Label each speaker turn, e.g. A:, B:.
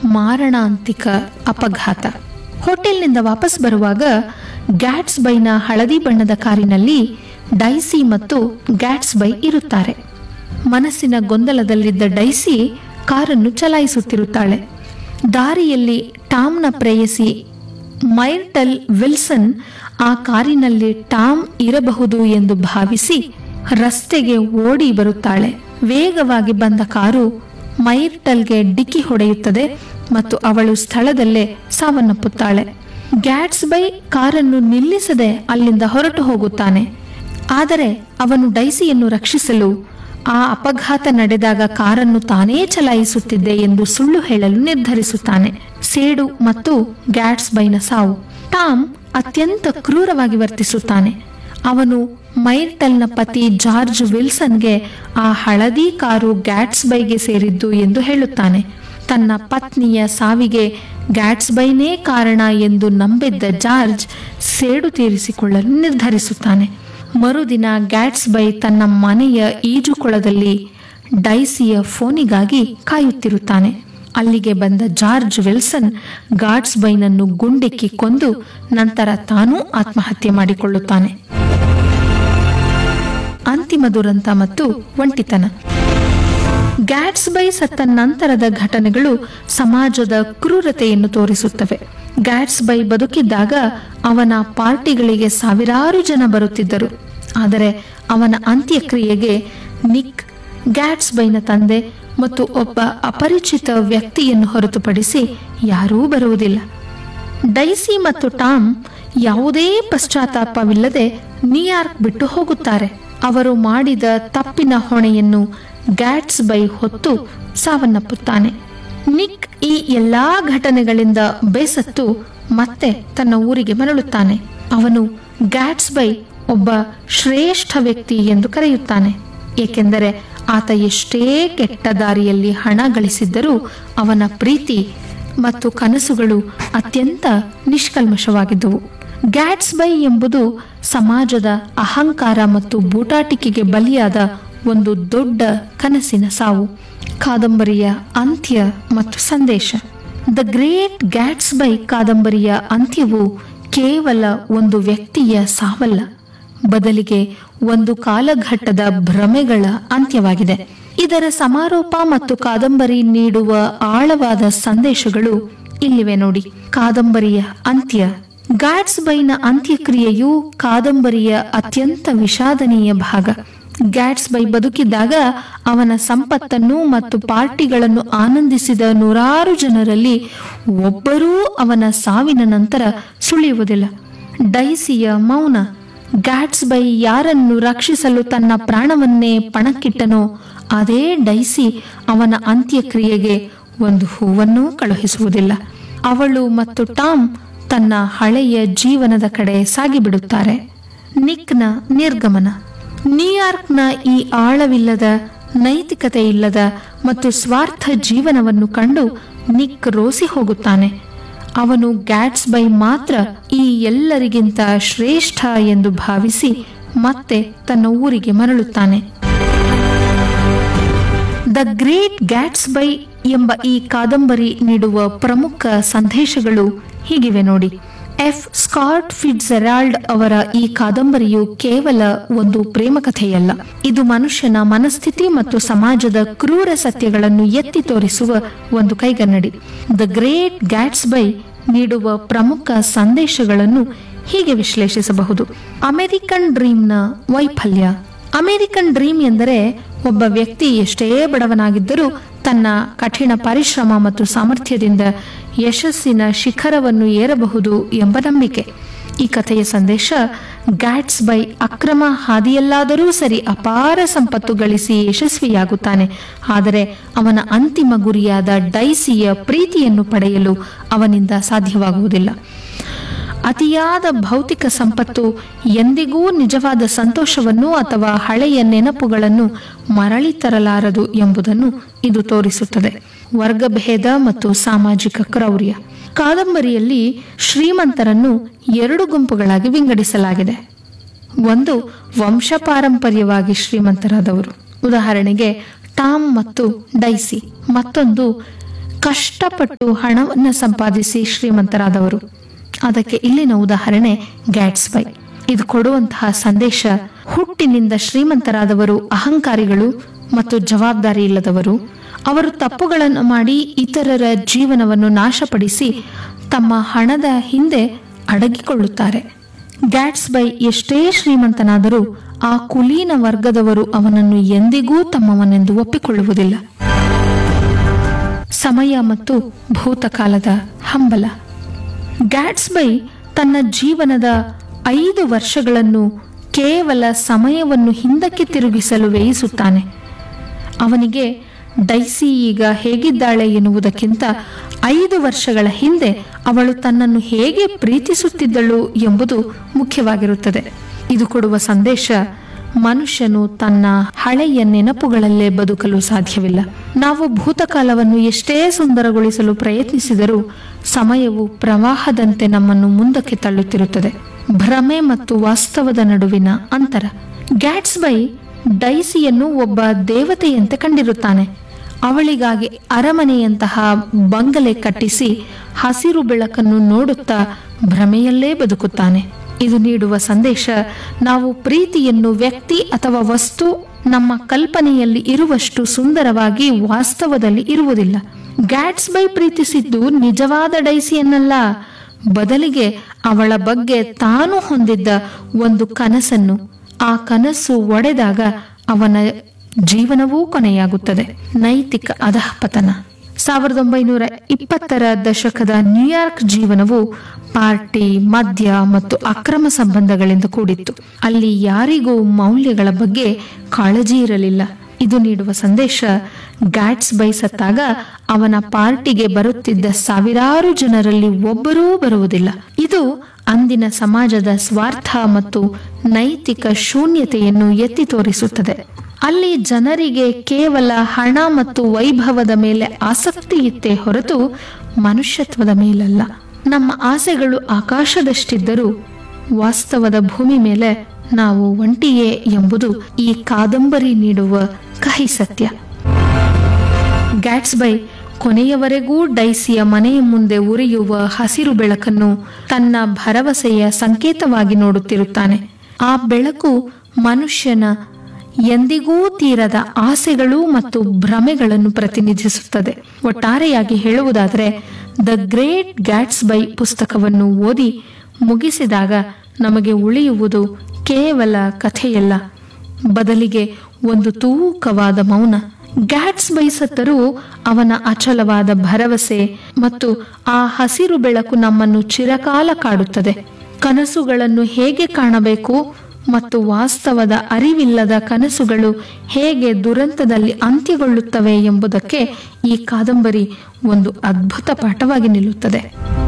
A: ಮಾರಣಾಂತಿಕ ಅಪಘಾತ. ಹೋಟೆಲ್ನಿಂದ ವಾಪಸ್ ಬರುವಾಗ ಗ್ಯಾಟ್ಸ್ಬೈನ ಹಳದಿ ಬಣ್ಣದ ಕಾರಿನಲ್ಲಿ ಡೈಸಿ ಮತ್ತು ಗ್ಯಾಟ್ಸ್ಬೈ ಇರುತ್ತಾರೆ. ಮನಸ್ಸಿನ ಗೊಂದಲದಲ್ಲಿದ್ದ ಡೈಸಿ ಕಾರನ್ನು ಚಲಾಯಿಸುತ್ತಿರುತ್ತಾಳೆ. ದಾರಿಯಲ್ಲಿ ಟಾಮ್ನ ಪ್ರೇಯಸಿ ಮೈರ್ಟಲ್ ವಿಲ್ಸನ್ ಆ ಕಾರಿನಲ್ಲಿ ಟಾಮ್ ಇರಬಹುದು ಎಂದು ಭಾವಿಸಿ ರಸ್ತೆಗೆ ಓಡಿ ಬರುತ್ತಾಳೆ. ವೇಗವಾಗಿ ಬಂದ ಕಾರು ಮೈರ್ಟಲ್ಗೆ ಡಿಕ್ಕಿ ಹೊಡೆಯುತ್ತದೆ ಮತ್ತು ಅವಳು ಸ್ಥಳದಲ್ಲೇ ಸಾವನ್ನಪ್ಪುತ್ತಾಳೆ. ಗ್ಯಾಟ್ಸ್ಬೈ ಕಾರನ್ನು ನಿಲ್ಲಿಸದೆ ಅಲ್ಲಿಂದ ಹೊರಟು ಹೋಗುತ್ತಾನೆ. ಆದರೆ ಅವನು ಡೈಸಿಯನ್ನು ರಕ್ಷಿಸಲು ಆ ಅಪಘಾತ ನಡೆದಾಗ ಕಾರನ್ನು ತಾನೇ ಚಲಾಯಿಸುತ್ತಿದ್ದೆ ಎಂದು ಸುಳ್ಳು ಹೇಳಲು ನಿರ್ಧರಿಸುತ್ತಾನೆ. ಸೇಡು ಮತ್ತು ಗ್ಯಾಟ್ಸ್ಬೈನ ಸಾವು. ಟಾಮ್ ಅತ್ಯಂತ ಕ್ರೂರವಾಗಿ ವರ್ತಿಸುತ್ತಾನೆ. ಅವನು ಮೈರ್ಟಲ್ನ ಪತಿ ಜಾರ್ಜ್ ವಿಲ್ಸನ್ಗೆ ಆ ಹಳದಿ ಕಾರು ಗ್ಯಾಟ್ಸ್ಬೈಗೆ ಸೇರಿದ್ದು ಎಂದು ಹೇಳುತ್ತಾನೆ. ತನ್ನ ಪತ್ನಿಯ ಸಾವಿಗೆ ಗ್ಯಾಟ್ಸ್ಬೈನೇ ಕಾರಣ ಎಂದು ನಂಬಿದ್ದ ಜಾರ್ಜ್ ಸೇಡು ತೀರಿಸಿಕೊಳ್ಳಲು ನಿರ್ಧರಿಸುತ್ತಾನೆ. ಮರುದಿನ ಗ್ಯಾಟ್ಸ್ಬೈ ತನ್ನ ಮನೆಯ ಈಜುಕೊಳದಲ್ಲಿ ಡೈಸಿಯ ಫೋನಿಗಾಗಿ ಕಾಯುತ್ತಿರುತ್ತಾನೆ. ಅಲ್ಲಿಗೆ ಬಂದ ಜಾರ್ಜ್ ವಿಲ್ಸನ್ ಗ್ಯಾಟ್ಸ್ಬೈನನ್ನು ಗುಂಡಿಕ್ಕಿ ಕೊಂದು ನಂತರ ತಾನೂ ಆತ್ಮಹತ್ಯೆ ಮಾಡಿಕೊಳ್ಳುತ್ತಾನೆ. ಅಂತಿಮ ದುರಂತ ಮತ್ತು ಒಂಟಿತನ. ಗ್ಯಾಟ್ಸ್ಬೈ ಸತ್ತ ನಂತರದ ಘಟನೆಗಳು ಸಮಾಜದ ಕ್ರೂರತೆಯನ್ನು ತೋರಿಸುತ್ತವೆ. ಗ್ಯಾಟ್ಸ್ಬೈ ಬದುಕಿದ್ದಾಗ ಅವನ ಪಾರ್ಟಿಗಳಿಗೆ ಸಾವಿರಾರು ಜನ ಬರುತ್ತಿದ್ದರು. ಆದರೆ ಅವನ ಅಂತ್ಯಕ್ರಿಯೆಗೆ ನಿಕ್, ಗ್ಯಾಟ್ಸ್ಬೈನ ತಂದೆ ಮತ್ತು ಒಬ್ಬ ಅಪರಿಚಿತ ವ್ಯಕ್ತಿಯನ್ನು ಹೊರತುಪಡಿಸಿ ಯಾರೂ ಬರುವುದಿಲ್ಲ. ಡೈಸಿ ಮತ್ತು ಟಾಮ್ ಯಾವುದೇ ಪಶ್ಚಾತ್ತಾಪವಿಲ್ಲದೆ ನ್ಯೂಯಾರ್ಕ್ ಬಿಟ್ಟು ಹೋಗುತ್ತಾರೆ. ಅವರು ಮಾಡಿದ ತಪ್ಪಿನ ಹೊಣೆಯನ್ನು ಗ್ಯಾಟ್ಸ್ಬೈ ಹೊತ್ತು ಸಾವನ್ನಪ್ಪುತ್ತಾನೆ. ನಿಕ್ ಈ ಎಲ್ಲಾ ಘಟನೆಗಳಿಂದ ಬೇಸತ್ತು ಮತ್ತೆ ತನ್ನ ಊರಿಗೆ ಮರಳುತ್ತಾನೆ. ಅವನು ಗ್ಯಾಟ್ಸ್ಬೈ ಒಬ್ಬ ಶ್ರೇಷ್ಠ ವ್ಯಕ್ತಿ ಎಂದು ಕರೆಯುತ್ತಾನೆ. ಏಕೆಂದರೆ ಆತ ಎಷ್ಟೇ ಕೆಟ್ಟ ದಾರಿಯಲ್ಲಿ ಹಣ ಗಳಿಸಿದ್ದರೂ ಅವನ ಪ್ರೀತಿ ಮತ್ತು ಕನಸುಗಳು ಅತ್ಯಂತ ನಿಷ್ಕಲ್ಮಶವಾಗಿದ್ದವು. ಗ್ಯಾಟ್ಸ್ಬೈ ಎಂಬುದು ಸಮಾಜದ ಅಹಂಕಾರ ಮತ್ತು ಬೂಟಾಟಿಕೆಗೆ ಬಲಿಯಾದ ಒಂದು ದೊಡ್ಡ ಕನಸಿನ ಸಾವು. ಕಾದಂಬರಿಯ ಅಂತ್ಯ ಮತ್ತು ಸಂದೇಶ. ದ ಗ್ರೇಟ್ ಗ್ಯಾಟ್ಸ್ಬೈ ಕಾದಂಬರಿಯ ಅಂತ್ಯವು ಕೇವಲ ಒಂದು ವ್ಯಕ್ತಿಯ ಸಾವಲ್ಲ, ಬದಲಿಗೆ ಒಂದು ಕಾಲಘಟ್ಟದ ಭ್ರಮೆಗಳ ಅಂತ್ಯವಾಗಿದೆ. ಇದರ ಸಮಾರೋಪ ಮತ್ತು ಕಾದಂಬರಿ ನೀಡುವ ಆಳವಾದ ಸಂದೇಶಗಳು ಇಲ್ಲಿವೆ ನೋಡಿ. ಕಾದಂಬರಿಯ ಅಂತ್ಯ. ಗ್ಯಾಟ್ಸ್ಬೈನ ಅಂತ್ಯಕ್ರಿಯೆಯು ಕಾದಂಬರಿಯ ಅತ್ಯಂತ ವಿಷಾದನೀಯ ಭಾಗ. ಗ್ಯಾಟ್ಸ್ಬೈ ಬದುಕಿದ್ದಾಗ ಅವನ ಸಂಪತ್ತನ್ನು ಮತ್ತು ಪಾರ್ಟಿಗಳನ್ನು ಆನಂದಿಸಿದ ನೂರಾರು ಜನರಲ್ಲಿ ಒಬ್ಬರೂ ಅವನ ಸಾವಿನ ನಂತರ ಸುಳಿಯುವುದಿಲ್ಲ. ಡೈಸಿಯ ಮೌನ. ಗ್ಯಾಟ್ಸ್ಬೈ ಯಾರನ್ನು ರಕ್ಷಿಸಲು ತನ್ನ ಪ್ರಾಣವನ್ನೇ ಪಣಕ್ಕಿಟ್ಟನೋ ಅದೇ ಡೈಸಿ ಅವನ ಅಂತ್ಯಕ್ರಿಯೆಗೆ ಒಂದು ಹೂವನ್ನೂ ಕಳುಹಿಸುವುದಿಲ್ಲ. ಅವಳು ಮತ್ತು ಟಾಮ್ ತನ್ನ ಹಳೆಯ ಜೀವನದ ಕಡೆ ಸಾಗಿಬಿಡುತ್ತಾರೆ. ನಿಕ್ನ ನಿರ್ಗಮನ. ನ್ಯೂಯಾರ್ಕ್ನ ಈ ಆಳವಿಲ್ಲದ, ನೈತಿಕತೆ ಇಲ್ಲದ ಮತ್ತು ಸ್ವಾರ್ಥ ಜೀವನವನ್ನು ಕಂಡು ನಿಕ್ ರೋಸಿ ಹೋಗುತ್ತಾನೆ. ಅವನು ಗ್ಯಾಟ್ಸ್ಬೈ ಮಾತ್ರ ಈ ಎಲ್ಲರಿಗಿಂತ ಶ್ರೇಷ್ಠ ಎಂದು ಭಾವಿಸಿ ಮತ್ತೆ ತನ್ನ ಊರಿಗೆ ಮರಳುತ್ತಾನೆ. ದ ಗ್ರೇಟ್ ಗ್ಯಾಟ್ಸ್ಬೈ ಎಂಬ ಈ ಕಾದಂಬರಿ ನೀಡುವ ಪ್ರಮುಖ ಸಂದೇಶಗಳು ಹೀಗಿವೆ ನೋಡಿ. ಎಫ್. ಸ್ಕಾಟ್ ಫಿಟ್ಜೆರಾಲ್ಡ್ ಅವರ ಈ ಕಾದಂಬರಿಯು ಕೇವಲ ಒಂದು ಪ್ರೇಮ ಕಥೆಯಲ್ಲ. ಇದು ಮನುಷ್ಯನ ಮನಸ್ಥಿತಿ ಮತ್ತು ಸಮಾಜದ ಕ್ರೂರ ಸತ್ಯಗಳನ್ನು ಎತ್ತಿ ತೋರಿಸುವ ಒಂದು ಕೈಗನ್ನಡಿ. ದ ಗ್ರೇಟ್ ಗ್ಯಾಟ್ಸ್ಬೈ ನೀಡುವ ಪ್ರಮುಖ ಸಂದೇಶಗಳನ್ನು ಹೀಗೆ ವಿಶ್ಲೇಷಿಸಬಹುದು. ಅಮೆರಿಕನ್ ಡ್ರೀಮ್ನ ವೈಫಲ್ಯ. ಅಮೆರಿಕನ್ ಡ್ರೀಮ್ ಎಂದರೆ ಒಬ್ಬ ವ್ಯಕ್ತಿ ಎಷ್ಟೇ ಬಡವನಾಗಿದ್ದರೂ ತನ್ನ ಕಠಿಣ ಪರಿಶ್ರಮ ಮತ್ತು ಸಾಮರ್ಥ್ಯದಿಂದ ಯಶಸ್ಸಿನ ಶಿಖರವನ್ನು ಏರಬಹುದು ಎಂಬ ನಂಬಿಕೆ. ಈ ಕಥೆಯ ಸಂದೇಶ, ಗ್ಯಾಟ್ಸ್ಬೈ ಅಕ್ರಮ ಹಾದಿಯಲ್ಲಾದರೂ ಸರಿ ಅಪಾರ ಸಂಪತ್ತು ಗಳಿಸಿ ಯಶಸ್ವಿಯಾಗುತ್ತಾನೆ. ಆದರೆ ಅವನ ಅಂತಿಮ ಗುರಿಯಾದ ಡೈಸಿಯ ಪ್ರೀತಿಯನ್ನು ಪಡೆಯಲು ಅವನಿಂದ ಸಾಧ್ಯವಾಗುವುದಿಲ್ಲ. ಅತಿಯಾದ ಭೌತಿಕ ಸಂಪತ್ತು ಎಂದಿಗೂ ನಿಜವಾದ ಸಂತೋಷವನ್ನು ಅಥವಾ ಹಳೆಯ ನೆನಪುಗಳನ್ನು ಮರಳಿ ತರಲಾರದು ಎಂಬುದನ್ನು ಇದು ತೋರಿಸುತ್ತದೆ. ವರ್ಗಭೇದ ಮತ್ತು ಸಾಮಾಜಿಕ ಕ್ರೌರ್ಯ. ಕಾದಂಬರಿಯಲ್ಲಿ ಶ್ರೀಮಂತರನ್ನು 2 ಗುಂಪುಗಳಾಗಿ ವಿಂಗಡಿಸಲಾಗಿದೆ. ಒಂದು, ವಂಶಪಾರಂಪರ್ಯವಾಗಿ ಶ್ರೀಮಂತರಾದವರು, ಉದಾಹರಣೆಗೆ ಟಾಮ್ ಮತ್ತು ಡೈಸಿ. ಮತ್ತೊಂದು, ಕಷ್ಟಪಟ್ಟು ಹಣವನ್ನು ಸಂಪಾದಿಸಿ ಶ್ರೀಮಂತರಾದವರು. ಅದಕ್ಕೆ ಇಲ್ಲಿನ ಉದಾಹರಣೆ ಗ್ಯಾಟ್ಸ್ಬೈ. ಇದು ಕೊಡುವಂತಹ ಸಂದೇಶ, ಹುಟ್ಟಿನಿಂದ ಶ್ರೀಮಂತರಾದವರು ಅಹಂಕಾರಿಗಳು ಮತ್ತು ಜವಾಬ್ದಾರಿ ಇಲ್ಲದವರು. ಅವರು ತಪ್ಪುಗಳನ್ನು ಮಾಡಿ ಇತರರ ಜೀವನವನ್ನು ನಾಶಪಡಿಸಿ ತಮ್ಮ ಹಣದ ಹಿಂದೆ ಅಡಗಿಕೊಳ್ಳುತ್ತಾರೆ. ಗ್ಯಾಟ್ಸ್ಬೈ ಎಷ್ಟೇ ಶ್ರೀಮಂತನಾದರೂ ಆ ಕುಲೀನ ವರ್ಗದವರು ಅವನನ್ನು ಎಂದಿಗೂ ತಮ್ಮವನೆಂದು ಒಪ್ಪಿಕೊಳ್ಳುವುದಿಲ್ಲ. ಸಮಯ ಮತ್ತು ಭೂತಕಾಲದ ಹಂಬಲ. ಗ್ಯಾಟ್ಸ್ಬೈ ತನ್ನ ಜೀವನದ 5 ವರ್ಷಗಳನ್ನು ಕೇವಲ ಸಮಯವನ್ನು ಹಿಂದಕ್ಕೆ ತಿರುಗಿಸಲು ವ್ಯಯಿಸುತ್ತಾನೆ. ಅವನಿಗೆ ಡೈಸಿ ಈಗ ಹೇಗಿದ್ದಾಳೆ ಎನ್ನುವುದಕ್ಕಿಂತ 5 ವರ್ಷಗಳ ಹಿಂದೆ ಅವಳು ತನ್ನನ್ನು ಹೇಗೆ ಪ್ರೀತಿಸುತ್ತಿದ್ದಳು ಎಂಬುದು ಮುಖ್ಯವಾಗಿರುತ್ತದೆ. ಇದು ಕೊಡುವ ಸಂದೇಶ, ಮನುಷ್ಯನು ತನ್ನ ಹಳೆಯ ನೆನಪುಗಳಲ್ಲೇ ಬದುಕಲು ಸಾಧ್ಯವಿಲ್ಲ. ನಾವು ಭೂತಕಾಲವನ್ನು ಎಷ್ಟೇ ಸುಂದರಗೊಳಿಸಲು ಪ್ರಯತ್ನಿಸಿದರೂ ಸಮಯವು ಪ್ರವಾಹದಂತೆ ನಮ್ಮನ್ನು ಮುಂದಕ್ಕೆ ತಳ್ಳುತ್ತಿರುತ್ತದೆ. ಭ್ರಮೆ ಮತ್ತು ವಾಸ್ತವದ ನಡುವಿನ ಅಂತರ. ಗ್ಯಾಟ್ಸ್ಬೈ ಡೈಸಿಯನ್ನು ಒಬ್ಬ ದೇವತೆಯಂತೆ ಕಂಡಿರುತ್ತಾನೆ. ಅವಳಿಗಾಗಿ ಅರಮನೆಯಂತಹ ಬಂಗಲೆ ಕಟ್ಟಿಸಿ ಹಸಿರು ಬೆಳಕನ್ನು ನೋಡುತ್ತಾ ಭ್ರಮೆಯಲ್ಲೇ ಬದುಕುತ್ತಾನೆ. ಇದು ನೀಡುವ ಸಂದೇಶ, ನಾವು ಪ್ರೀತಿಯನ್ನು ವ್ಯಕ್ತಿ ಅಥವಾ ವಸ್ತು ನಮ್ಮ ಕಲ್ಪನೆಯಲ್ಲಿ ಇರುವಷ್ಟು ಸುಂದರವಾಗಿ ವಾಸ್ತವದಲ್ಲಿ ಇರುವುದಿಲ್ಲ. ಗ್ಯಾಟ್ಸ್ಬೈ ಪ್ರೀತಿಸಿದ್ದು ನಿಜವಾದ ಡೈಸಿಯನ್ನಲ್ಲ, ಬದಲಿಗೆ ಅವಳ ಬಗ್ಗೆ ತಾನು ಹೊಂದಿದ್ದ ಒಂದು ಕನಸನ್ನು. ಆ ಕನಸು ಒಡೆದಾಗ ಅವನ ಜೀವನವೂ ಕೊನೆಯಾಗುತ್ತದೆ. ನೈತಿಕ ಅಧಃಪತನ. 1920ರ ದಶಕದ ನ್ಯೂಯಾರ್ಕ್ ಜೀವನವು ಪಾರ್ಟಿ, ಮದ್ಯ ಮತ್ತು ಅಕ್ರಮ ಸಂಬಂಧಗಳಿಂದ ಕೂಡಿತ್ತು. ಅಲ್ಲಿ ಯಾರಿಗೂ ಮೌಲ್ಯಗಳ ಬಗ್ಗೆ ಕಾಳಜಿ ಇರಲಿಲ್ಲ. ಇದು ನೀಡುವ ಸಂದೇಶ, ಗ್ಯಾಟ್ಸ್ಬೈ ಸತ್ತಾಗ ಅವನ ಪಾರ್ಟಿಗೆ ಬರುತ್ತಿದ್ದ ಸಾವಿರಾರು ಜನರಲ್ಲಿ ಒಬ್ಬರೂ ಬರುವುದಿಲ್ಲ. ಇದು ಅಂದಿನ ಸಮಾಜದ ಸ್ವಾರ್ಥ ಮತ್ತು ನೈತಿಕ ಶೂನ್ಯತೆಯನ್ನು ಎತ್ತಿ ತೋರಿಸುತ್ತದೆ. ಅಲ್ಲಿ ಜನರಿಗೆ ಕೇವಲ ಹಣ ಮತ್ತು ವೈಭವದ ಮೇಲೆ ಆಸಕ್ತಿ ಇತ್ತೇ ಹೊರತು ಮನುಷ್ಯತ್ವದ ಮೇಲಲ್ಲ. ನಮ್ಮ ಆಸೆಗಳು ಆಕಾಶದಷ್ಟಿದ್ದರೂ ವಾಸ್ತವದ ಭೂಮಿ ಮೇಲೆ ನಾವು ಒಂಟಿಯೇ ಎಂಬುದು ಈ ಕಾದಂಬರಿ ನೀಡುವ ಕಹಿ ಸತ್ಯ. ಗ್ಯಾಟ್ಸ್ಬೈ ಕೊನೆಯವರೆಗೂ ಡೈಸಿಯ ಮನೆಯ ಮುಂದೆ ಉರಿಯುವ ಹಸಿರು ಬೆಳಕನ್ನು ತನ್ನ ಭರವಸೆಯ ಸಂಕೇತವಾಗಿ ನೋಡುತ್ತಿರುತ್ತಾನೆ. ಆ ಬೆಳಕು ಮನುಷ್ಯನ ಎಂದಿಗೂ ತೀರದ ಆಸೆಗಳು ಮತ್ತು ಭ್ರಮೆಗಳನ್ನು ಪ್ರತಿನಿಧಿಸುತ್ತದೆ. ಒಟ್ಟಾರೆಯಾಗಿ ಹೇಳುವುದಾದರೆ, ದ ಗ್ರೇಟ್ ಗ್ಯಾಟ್ಸ್ಬೈ ಪುಸ್ತಕವನ್ನು ಓದಿ ಮುಗಿಸಿದಾಗ ನಮಗೆ ಉಳಿಯುವುದು ಕೇವಲ ಕಥೆಯಲ್ಲ, ಬದಲಿಗೆ ಒಂದು ತೂಕವಾದ ಮೌನ. ಗ್ಯಾಟ್ಸ್ಬೈ ಸತ್ತರೂ ಅವನ ಅಚಲವಾದ ಭರವಸೆ ಮತ್ತು ಆ ಹಸಿರು ಬೆಳಕು ನಮ್ಮನ್ನು ಚಿರಕಾಲ ಕಾಡುತ್ತದೆ. ಕನಸುಗಳನ್ನು ಹೇಗೆ ಕಾಣಬೇಕು ಮತ್ತು ವಾಸ್ತವದ ಅರಿವಿಲ್ಲದ ಕನಸುಗಳು ಹೇಗೆ ದುರಂತದಲ್ಲಿ ಅಂತ್ಯಗೊಳ್ಳುತ್ತವೆ ಎಂಬುದಕ್ಕೆ ಈ ಕಾದಂಬರಿ ಒಂದು ಅದ್ಭುತ ಪಾಠವಾಗಿ ನಿಲ್ಲುತ್ತದೆ.